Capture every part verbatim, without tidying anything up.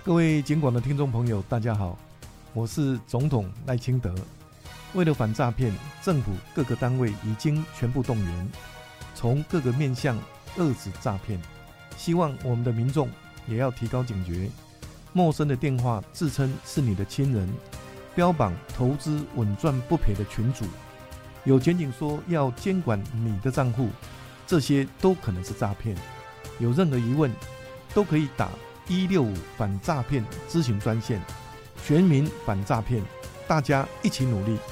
各位警广的听众朋友，大家好，我是总统赖清德。为了反诈骗，政府各个单位已经全部动员，从各个面向遏止诈骗。希望我们的民众也要提高警觉，陌生的电话自称是你的亲人，标榜投资稳赚不赔的群组，有检警说要监管你的账户，这些都可能是诈骗。有任何疑问，都可以打一六五反诈骗咨询专线，全民反诈骗，大家一起努力。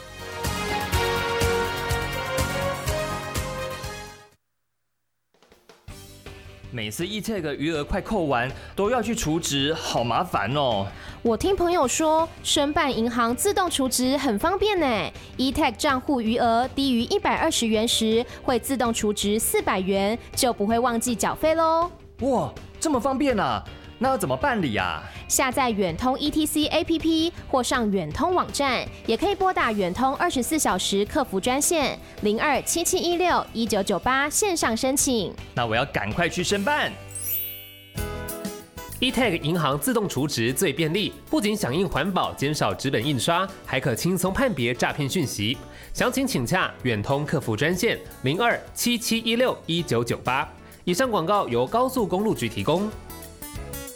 每次 E-Tag 余额快扣完，都要去储值，好麻烦哦。 我听朋友说，申办银行自动储值很方便呢。E-Tag 账户余额低于一百二十元时，会自动储值四百元，就不会忘记缴费喽。 哇，这么方便啊！那要怎么办理啊？ 下载远通 E T C A P P 或上远通网站，也可以拨打远通二十四小时客服专线零二七七一六一九九八线上申请。 那我要赶快去申办。 E-Tag 银行自动储值最便利，不仅响应环保，减少纸本印刷，还可轻松判别诈骗讯息。详情请洽远通客服专线零二七七一六一九九八。以上广告由高速公路局提供。